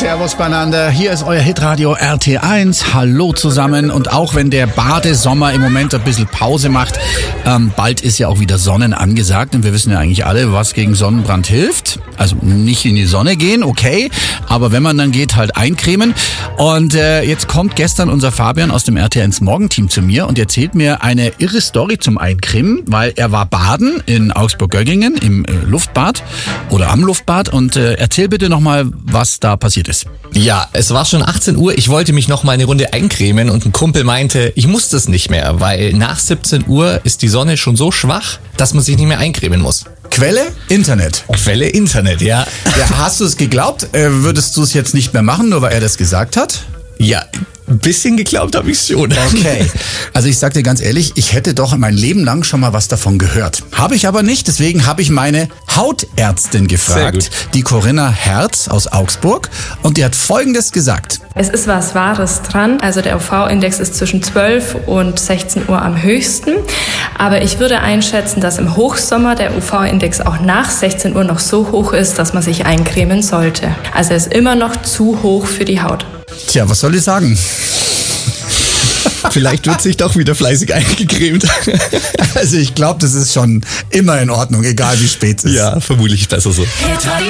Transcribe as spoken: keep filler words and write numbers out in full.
Servus beieinander, hier ist euer Hitradio R T eins. Hallo zusammen. Und auch wenn der Badesommer im Moment ein bisschen Pause macht, ähm, bald ist ja auch wieder Sonnen angesagt. Und wir wissen ja eigentlich alle, was gegen Sonnenbrand hilft. Also nicht in die Sonne gehen, okay. Aber wenn man dann geht, halt eincremen. Und äh, jetzt kommt gestern unser Fabian aus dem R T eins Morgenteam zu mir und erzählt mir eine irre Story zum Eincremen, weil er war baden in Augsburg-Göggingen im äh, Luftbad oder am Luftbad. Und äh, erzähl bitte nochmal, was da passiert ist. Ja, es war schon achtzehn Uhr, ich wollte mich noch mal eine Runde eincremen und ein Kumpel meinte, ich muss das nicht mehr, weil nach siebzehn Uhr ist die Sonne schon so schwach, dass man sich nicht mehr eincremen muss. Quelle? Internet. Quelle Internet, ja. Ja, hast du es geglaubt? Äh, würdest du es jetzt nicht mehr machen, nur weil er das gesagt hat? Ja, ein bisschen geglaubt habe ich schon. Okay, also ich sag dir ganz ehrlich, ich hätte doch mein Leben lang schon mal was davon gehört. Habe ich aber nicht, deswegen habe ich meine Hautärztin gefragt, die Corinna Herz aus Augsburg, und die hat Folgendes gesagt. Es ist was Wahres dran, also der U V-Index ist zwischen zwölf und sechzehn Uhr am höchsten, aber ich würde einschätzen, dass im Hochsommer der U V-Index auch nach sechzehn Uhr noch so hoch ist, dass man sich eincremen sollte. Also er ist immer noch zu hoch für die Haut. Tja, was soll ich sagen? Vielleicht wird sich doch wieder fleißig eingecremt. Also ich glaube, das ist schon immer in Ordnung, egal wie spät es ist. Ja, vermutlich besser so.